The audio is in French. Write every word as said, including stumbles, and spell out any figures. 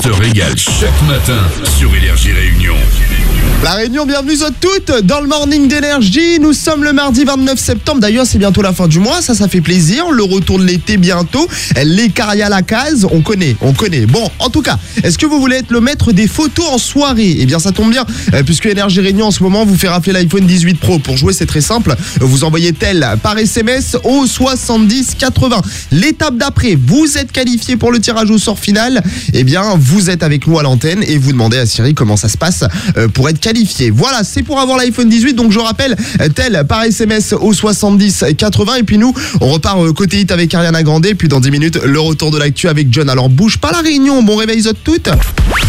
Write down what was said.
se régale chaque matin sur Énergie Réunion. La Réunion, bienvenue à toutes dans le Morning d'Énergie. Nous sommes le mardi vingt-neuf septembre. D'ailleurs, c'est bientôt la fin du mois. Ça, ça fait plaisir. Le retour de l'été bientôt. Les caries à la case, on connaît, on connaît. Bon, en tout cas, est-ce que vous voulez être le maître des photos en soirée ? Eh bien, ça tombe bien, puisque Énergie Réunion, en ce moment, vous fait rafler l'iPhone dix-huit Pro. Pour jouer, c'est très simple. Vous envoyez tel par S M S au soixante-dix quatre-vingts. L'étape d'après, vous êtes qualifié pour le tirage au sort final. Eh bien, vous êtes avec nous à l'antenne et vous demandez à Siri comment ça se passe pour être qualifié. Voilà, c'est pour avoir l'iPhone dix-huit. Donc je rappelle, tel par S M S au soixante-dix quatre-vingts. Et puis nous, on repart côté hit avec Ariana Grande. Puis dans dix minutes, le retour de l'actu avec John. Alors bouge pas la Réunion. Bon réveil, toutes.